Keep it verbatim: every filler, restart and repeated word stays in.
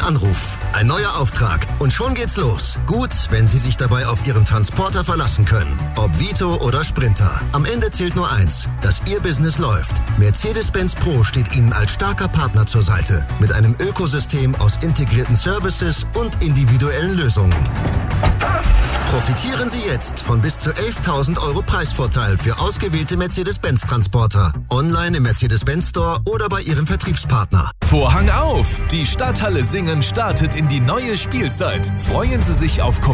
Anruf, ein neuer Auftrag und schon geht's los. Gut, wenn Sie sich dabei auf Ihren Transporter verlassen können. Ob Vito oder Sprinter. Am Ende zählt nur eins, dass Ihr Business läuft. Mercedes-Benz Pro steht Ihnen als starker Partner zur Seite. Mit einem Ökosystem aus integrierten Services und individuellen Lösungen. Profitieren Sie jetzt von bis zu elftausend Euro Preisvorteil für ausgewählte Mercedes-Benz-Transporter. Online im Mercedes-Benz Store oder bei Ihrem Vertriebspartner. Vorhang auf! Die Stadthalle Singen startet in die neue Spielzeit. Freuen Sie sich auf